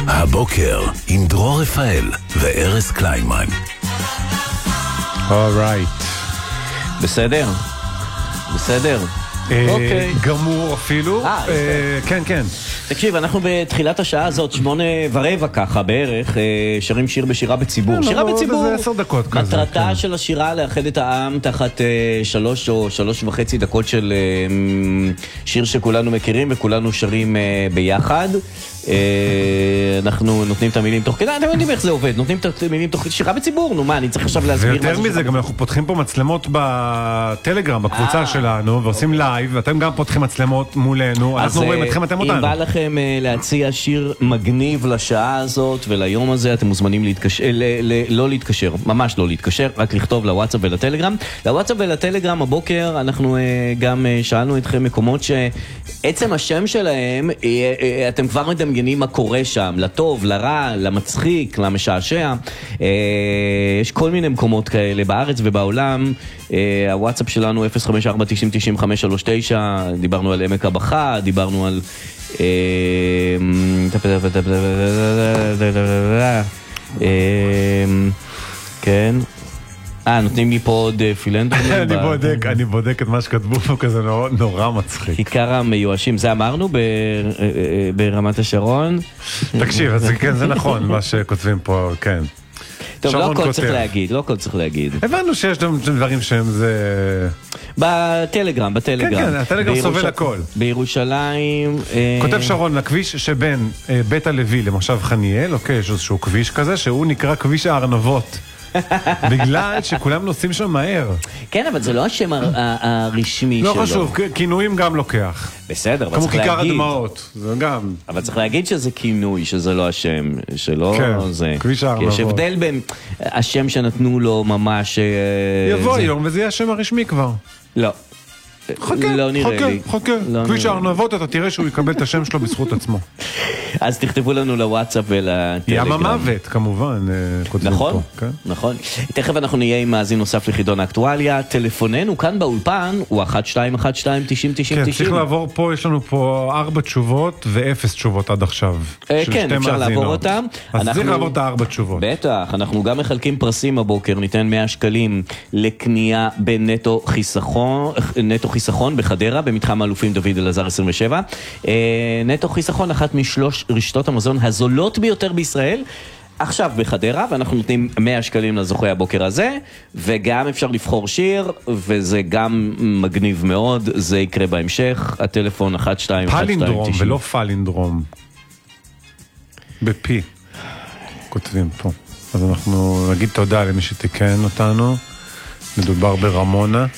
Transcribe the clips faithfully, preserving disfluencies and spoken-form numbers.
הבוקר עם דרור רפאל וארז קליינמן. אורייט. בסדר? בסדר. אוקיי. גמור אפילו. כן, כן. תקשיב, אנחנו בתחילת השעה הזאת, שמונה ורבע ככה בערך, שרים שיר בשירה בציבור. שירה בציבור. זה עשר דקות כזה. מטרתה של השירה לאחד את העם תחת שלוש או שלוש וחצי דקות של שיר שכולנו מכירים וכולנו שרים ביחד. אנחנו נותנים את המילים תוך כדי, אתם יודעים איך זה עובד, נותנים את המילים תוך כדי, שירה בציבור, נו מה, אני צריך עכשיו להסביר מה זה. ויותר מזה, גם אנחנו פותחים פה מצלמות בטלגרם, בקבוצה שלנו, ועושים לייב, ואתם גם פותחים מצלמות מולנו, אנחנו רואים אתכם, אתם אותנו. אם בא לכם להציע שיר מגניב לשעה הזאת וליום הזה, אתם מוזמנים להתקשר, לא להתקשר, ממש לא להתקשר, רק לכתוב לוואטסאפ ולטלגרם. לוואטסאפ ולטלגרם הבוקר אנחנו גם שאלנו אתכם מקומות שעצם השם שלהם, אתם כבר מדמיינים מה קורה שם, לטוב, לרע, למצחיק, למשעשע. יש כל מיני מקומות כאלה בארץ ובעולם. הוואטסאפ שלנו אפס חמש ארבע תשעים תשעים חמש שלוש תשע, דיברנו על עמק הבכה, דיברנו על כן. אה, נותנים לי פה עוד פילנטרונים. אני בודק, אני בודק את מה שכתבו פה, כזה נורא מצחיק. כיכר המיואשים, זה אמרנו ברמת השרון? תקשיב, אז כן, זה נכון, מה שכותבים פה, כן. טוב, לא הכל צריך להגיד, לא הכל צריך להגיד. הבנו שיש דברים שהם זה... בטלגרם, בטלגרם. כן, כן, הטלגרם סובל הכל. בירושלים... כותב שרון, לכביש שבין בית הלוי למושב חניאל, אוקיי, יש איזשהו כביש כזה, שהוא נקרא כביש הארנבות. בגלל שכולם נוסעים שם מהר. כן, אבל זה לא השם הרשמי שלו. לא חשוב, כינויים גם לוקח. בסדר, אבל צריך להגיד. כמו כיכר הדמעות, זה גם. אבל צריך להגיד שזה כינוי, שזה לא השם, שלא זה. כן, כביש הארנבות. יש הבדל בין השם שנתנו לו ממש... יבוא היום, וזה יהיה השם הרשמי כבר. לא. חכה, לא נראה חכה, לי. חכה. כביש הארנבות, אתה תראה שהוא יקבל את השם שלו בזכות עצמו. אז תכתבו לנו לוואטסאפ ולטלגרם. ים המוות, כמובן, כותבים פה. נכון, נכון. תכף אנחנו נהיה עם מאזין נוסף לחידון האקטואליה. טלפוננו כאן באולפן הוא אחת שתיים אחת שתיים תשעים תשעים כן, תשעים. צריך לעבור פה, יש לנו פה ארבע תשובות ואפס תשובות עד עכשיו. כן, אפשר לעבור אותם. אז צריך לעבור את הארבע תשובות. בטח, אנחנו גם מחלקים פרסים הבוקר, ניתן מאה שקלים לקנייה בנטו חיסכון, נטו חיסכון בחדרה, במתחם האלופים דוד אלעזר עשרים ושבע. נטו חיסכון, אחת משלוש רשתות המזון הזולות ביותר בישראל, עכשיו בחדרה, ואנחנו נותנים מאה שקלים לזוכה הבוקר הזה, וגם אפשר לבחור שיר, וזה גם מגניב מאוד, זה יקרה בהמשך. הטלפון אחת שתיים אחת שתיים פלינדרום ולא פלינדרום. בפי. כותבים פה. אז אנחנו נגיד תודה למי שתיקן אותנו. מדובר ברמונה.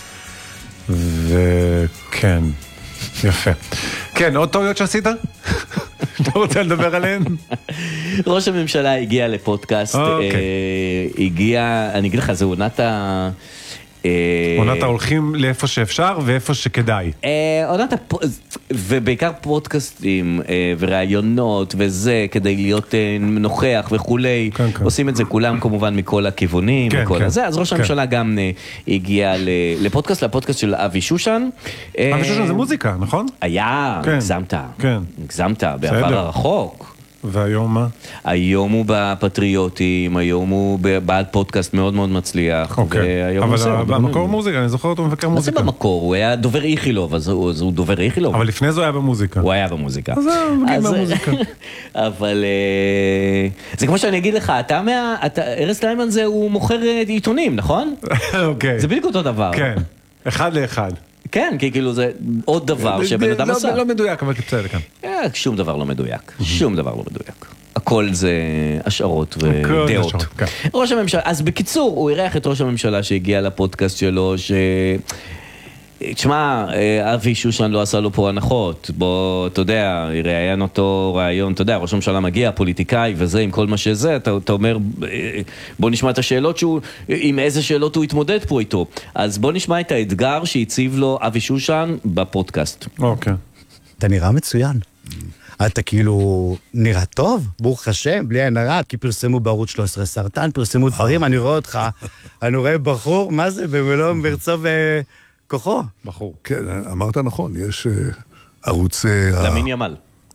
וכן, יפה. כן, עוד טעויות שעשית? אתה רוצה לדבר עליהן? ראש הממשלה הגיע לפודקאסט, הגיע, אני אגיד לך, זה עונת ה... עונת ההולכים לאיפה שאפשר ואיפה שכדאי. עונת הפ... ובעיקר פודקאסטים ורעיונות וזה, כדי להיות נוכח וכולי. עושים את זה כולם כמובן מכל הכיוונים וכל הזה. אז ראש הממשלה גם הגיע לפודקאסט, לפודקאסט של אבי שושן. אבי שושן זה מוזיקה, נכון? היה, הגזמת. הגזמת, בעבר הרחוק. והיום מה? היום הוא בפטריוטים, היום הוא בעד פודקאסט מאוד מאוד מצליח. אוקיי, אבל במקור מוזיקה, אני זוכר אותו מבקר מוזיקה. מה זה במקור? הוא היה דובר איכילוב, אז הוא דובר איכילוב. אבל לפני זה הוא היה במוזיקה. הוא היה במוזיקה. אז הוא מגיע במוזיקה. אבל זה כמו שאני אגיד לך, אתה מה... ארז קליינמן זה, הוא מוכר עיתונים, נכון? אוקיי. זה בדיוק אותו דבר. כן, אחד לאחד. כן, כי כאילו זה עוד דבר שבן אדם עושה. לא מדויק, אבל בסדר כאן. שום דבר לא מדויק. שום דבר לא מדויק. הכל זה השערות ודעות. ראש הממשלה, אז בקיצור, הוא אירח את ראש הממשלה שהגיע לפודקאסט שלו, ש... תשמע, אבי שושן לא עשה לו פה הנחות, בוא, אתה יודע, ראיין אותו רעיון, אתה יודע, ראש הממשלה מגיע, פוליטיקאי וזה, עם כל מה שזה, אתה, אתה אומר, בוא נשמע את השאלות שהוא, עם איזה שאלות הוא התמודד פה איתו. אז בוא נשמע את האתגר שהציב לו אבי שושן בפודקאסט. אוקיי. אתה נראה מצוין. אתה כאילו נראה טוב, ברוך השם, בלי עין הרע, כי פרסמו בערוץ שלוש עשרה סרטן, פרסמו דברים, אני רואה אותך, אני רואה בחור, מה זה, במלוא מרצו וכוחו. בחור. כן, אמרת נכון, יש ערוץ... למין ימל.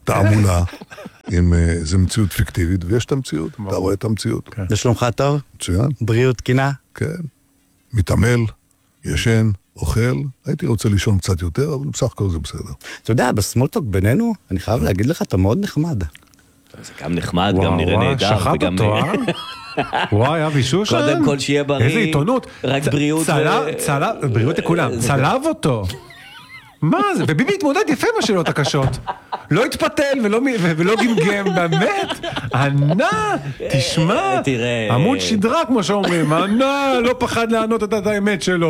תעמולה עם איזו מציאות פיקטיבית, ויש את המציאות, אתה רואה את המציאות. לשלומך טוב? מצוין. בריאות תקינה? כן. מתעמל, ישן, אוכל, הייתי רוצה לישון קצת יותר, אבל בסך הכל זה בסדר. אתה יודע, בסמולטוק בינינו, אני חייב להגיד לך, אתה מאוד נחמד. זה גם נחמד, גם נראה נהדר. שחט אותו, אה? וואי, אבי שושן. קודם כל שיהיה בריא. איזה עיתונות. רק בריאות. צלב, בריאות לכולם. צלב אותו. מה זה? וביבי התמודד יפה בשאלות הקשות. לא התפתל ולא גמגם, באמת. ענה, תשמע. תראה. עמוד שדרה, כמו שאומרים. ענה, לא פחד לענות את האמת שלו.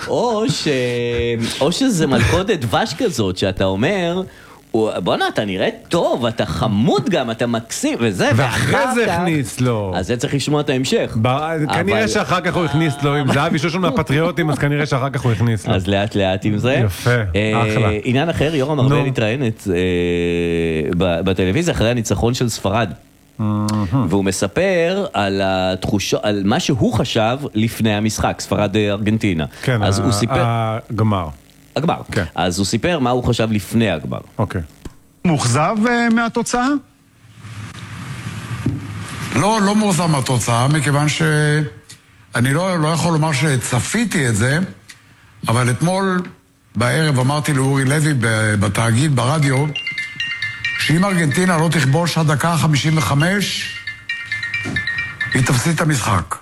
או שזה מלכודת דבש כזאת, שאתה אומר... בוא'נה, אתה נראה טוב, אתה חמוד גם, אתה מקסים, וזה, ואחרי זה הכניס לו. אז זה צריך לשמוע את ההמשך. כנראה שאחר כך הוא הכניס לו, אם זה אבי שושן מהפטריוטים, אז כנראה שאחר כך הוא הכניס לו. אז לאט לאט עם זה. יפה, אחלה. עניין אחר, יורם ארבל התראיינת בטלוויזיה אחרי הניצחון של ספרד. והוא מספר על התחושות, על מה שהוא חשב לפני המשחק, ספרד ארגנטינה. כן, הגמר. הגמר. כן. אז הוא סיפר מה הוא חשב לפני הגמר. אוקיי. מוחזב מהתוצאה? לא, לא מוחזב מהתוצאה, מכיוון שאני לא, לא יכול לומר שצפיתי את זה, אבל אתמול בערב אמרתי לאורי לוי בתאגיד, ברדיו, שאם ארגנטינה לא תכבוש עד דקה חמישים וחמש, היא תפסיד את המשחק.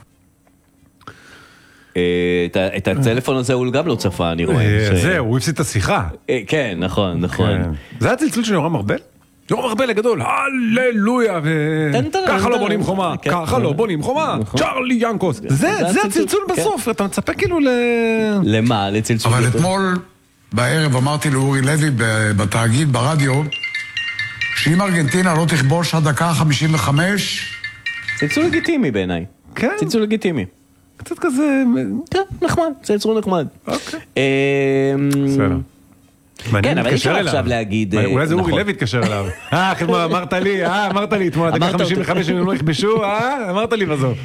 את הטלפון הזה הוא גם לא צפה, אני רואה. זהו, הוא הפסיד את השיחה. כן, נכון, נכון. זה היה צלצול של יורם ארבל? יורם ארבל הגדול, הללויה, ככה לא בונים חומה, ככה לא בונים חומה, צ'רלי ינקוס. זה הצלצול בסוף, אתה מצפה כאילו ל... למה? לצלצול? אבל אתמול בערב אמרתי לאורי לוי בתאגיד, ברדיו, שאם ארגנטינה לא תכבוש עד דקה חמישים וחמש... צלצול לגיטימי בעיניי. כן? צלצול לגיטימי. קצת כזה... כן, נחמד, צלצול נחמד. אוקיי. בסדר. כן, אבל אי אפשר עכשיו להגיד... אולי זה אורי לוי התקשר אליו. אה, אמרת לי, אה, אמרת לי, אתמול, דקה חמישים וחמש אם הם לא יכבשו, אה, אמרת לי בזאת.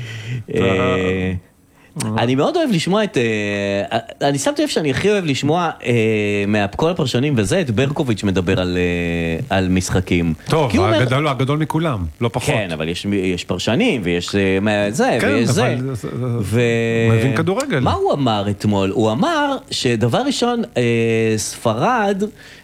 אני מאוד אוהב לשמוע את... אני שמתי לב שאני הכי אוהב לשמוע מכל הפרשנים וזה, את ברקוביץ' מדבר על משחקים. טוב, הגדול מכולם, לא פחות. כן, אבל יש פרשנים ויש זה ויש זה. מבין כדורגל. מה הוא אמר אתמול? הוא אמר שדבר ראשון, ספרד,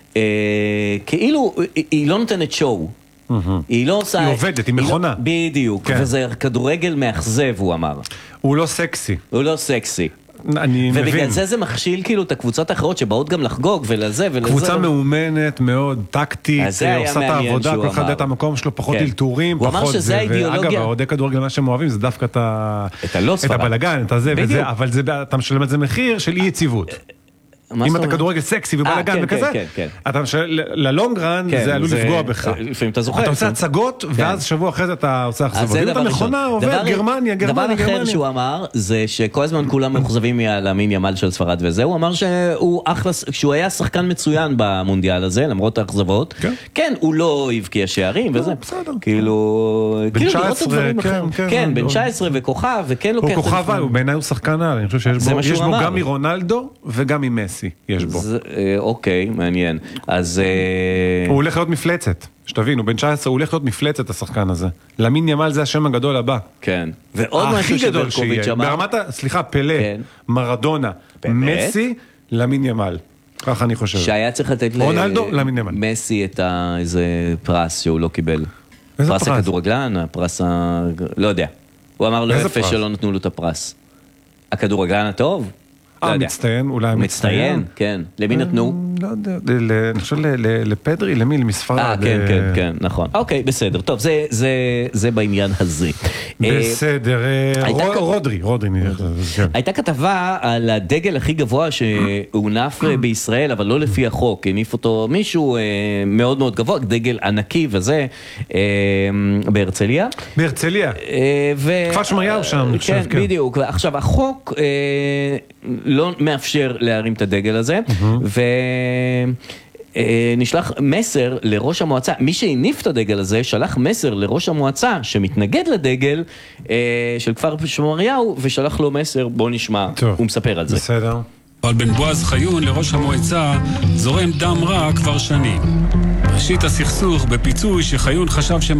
כאילו, היא לא נותנת שואו. היא לא עושה... היא עובדת, היא מכונה. בדיוק, וזה כדורגל מאכזב, הוא אמר. הוא לא סקסי. הוא לא סקסי. אני מבין. ובגלל זה זה מכשיל כאילו את הקבוצות האחרות שבאות גם לחגוג ולזה ולזה. קבוצה מאומנת מאוד, טקטית, עושה את העבודה, כל אחד את המקום שלו, פחות אלתורים, פחות זה. הוא אמר שזה האידיאולוגיה. אגב, העודי כדורגל מה שהם אוהבים זה דווקא את הבלגן, את הזה וזה, אבל אתה משלם את זה מחיר של אי יציבות. אם אתה כדורגל סקסי ובלגן וכזה, אתה ללונגרן זה עלול לפגוע בך. לפעמים אתה זוכר. אתה עושה הצגות, ואז שבוע אחרי זה אתה עושה אכזבות. אם אתה מכונה, עובד, גרמניה, גרמניה, דבר אחר שהוא אמר, זה שכל הזמן כולם מאוכזבים מהלמין ימל של ספרד וזה, הוא אמר שהוא היה שחקן מצוין במונדיאל הזה, למרות האכזבות. כן, הוא לא הבקיע שערים וזה. בסדר. כאילו... בן תשע עשרה, כן. כן, בן תשע עשרה וכוכב, וכן לוקח... הוא כוכב, בעיניי הוא שחקן על, אני חושב שיש בו גם מרונלדו וגם ממסי. יש בו. אוקיי, מעניין. אז... הוא הולך להיות מפלצת. שתבין, הוא בן תשע עשרה, הוא הולך להיות מפלצת, השחקן הזה. למין ימל זה השם הגדול הבא. כן. ועוד משהו שברקוביץ' אמר... ברמת, סליחה, פלא, מרדונה, מסי, למין ימל. ככה אני חושב. שהיה צריך לתת למסי את איזה פרס שהוא לא קיבל. איזה פרס? פרס הכדורגלן, הפרס ה... לא יודע. הוא אמר לו יפה שלא נתנו לו את הפרס. הכדורגלן הטוב? אה, מצטיין, אולי מצטיין, כן. למי נתנו? לא יודע, אני חושב לפדרי, למי? למספרד. אה, כן, כן, כן, נכון. אוקיי, בסדר, טוב, זה בעניין הזה. בסדר, רודרי, רודרי. הייתה כתבה על הדגל הכי גבוה שהונף בישראל, אבל לא לפי החוק, הניף אותו מישהו מאוד מאוד גבוה, דגל ענקי וזה, בהרצליה. בהרצליה. כפר שמריהו שם, אני חושב, כן. בדיוק. עכשיו, החוק לא מאפשר להרים את הדגל הזה, ונשלח מסר לראש המועצה, מי שהניף את הדגל הזה, שלח מסר לראש המועצה שמתנגד לדגל של כפר שמריהו, ושלח לו מסר, בוא נשמע, הוא מספר על זה. בסדר. אבל בין בועז חיון לראש המועצה זורם דם רע כבר שנים. ראשית הסכסוך בפיצוי שחיון חשב